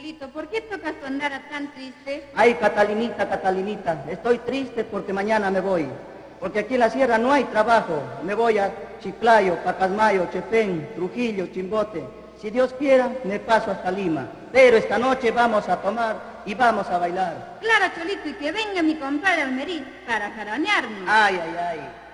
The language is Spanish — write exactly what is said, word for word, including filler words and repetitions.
Cholito, ¿por qué tocas tu andar tan triste? Ay, Catalinita, Catalinita, estoy triste porque mañana me voy. Porque aquí en la sierra no hay trabajo. Me voy a Chiclayo, Pacasmayo, Chepén, Trujillo, Chimbote. Si Dios quiera, me paso hasta Lima. Pero esta noche vamos a tomar y vamos a bailar. Claro, Cholito, y que venga mi compadre Almerí para jaranearnos. Ay, ay, ay.